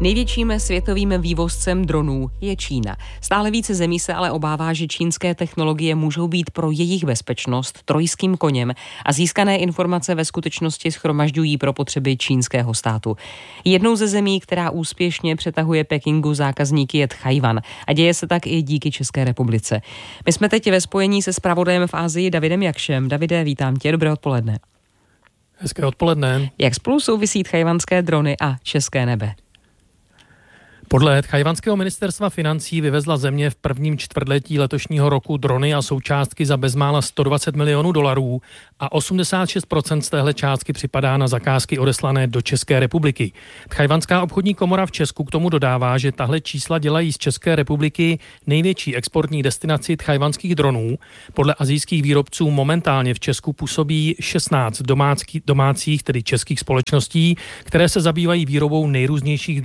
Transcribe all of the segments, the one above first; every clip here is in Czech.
Největším světovým vývozcem dronů je Čína. Stále více zemí se ale obává, že čínské technologie můžou být pro jejich bezpečnost trojským koněm a získané informace ve skutečnosti shromažďují pro potřeby čínského státu. Jednou ze zemí, která úspěšně přetahuje Pekingu zákazníky, je Tchajwan a děje se tak i díky České republice. My jsme teď ve spojení se zpravodajem v Asii Davidem Jakšem. Davide, vítám tě, dobré odpoledne. Hezké odpoledne. Jak spolu souvisí tchajwanské drony a české nebe? Podle tchajwanského ministerstva financí vyvezla země v prvním čtvrtletí letošního roku drony a součástky za bezmála $120 milionů a 86% z téhle částky připadá na zakázky odeslané do České republiky. Tchajwanská obchodní komora v Česku k tomu dodává, že tahle čísla dělají z České republiky největší exportní destinaci tchajwanských dronů. Podle asijských výrobců momentálně v Česku působí 16 domácích, tedy českých společností, které se zabývají výrobou nejrůznějších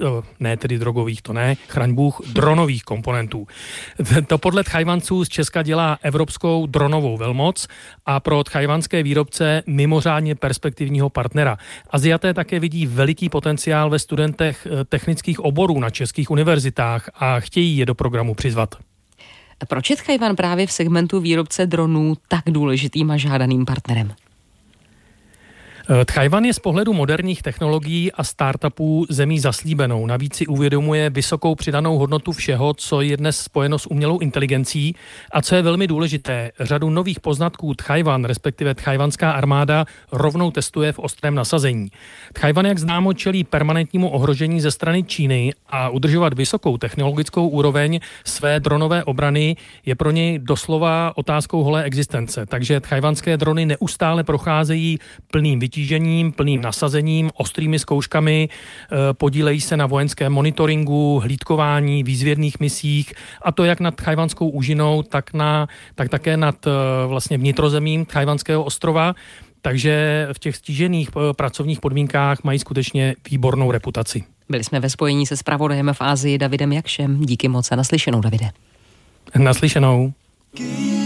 chraň Bůh, dronových komponentů. To podle Tchajwanců z Česka dělá evropskou dronovou velmoc a pro tchajwanské výrobce mimořádně perspektivního partnera. Aziaté také vidí veliký potenciál ve studentech technických oborů na českých univerzitách a chtějí je do programu přizvat. Proč je Tchajwan právě v segmentu výrobce dronů tak důležitým a žádaným partnerem? Tchajwan je z pohledu moderních technologií a startupů zemí zaslíbenou. Navíc si uvědomuje vysokou přidanou hodnotu všeho, co je dnes spojeno s umělou inteligencí a co je velmi důležité, řadu nových poznatků Tchajwan, respektive tchajwanská armáda, rovnou testuje v ostrém nasazení. Tchajwan, jak známo, čelí permanentnímu ohrožení ze strany Číny a udržovat vysokou technologickou úroveň své dronové obrany je pro něj doslova otázkou holé existence. Takže tchajwanské drony neustále procházejí plným plným nasazením, ostrými zkouškami, podílejí se na vojenském monitoringu, hlídkování, výzvědných misích, a to jak nad tchajwanskou úžinou, tak také nad vlastně vnitrozemím tchajwanského ostrova. Takže v těch stížených pracovních podmínkách mají skutečně výbornou reputaci. Byli jsme ve spojení se zpravodajem v Asii Davidem Jakšem. Díky moc a naslyšenou, Davide. Naslyšenou.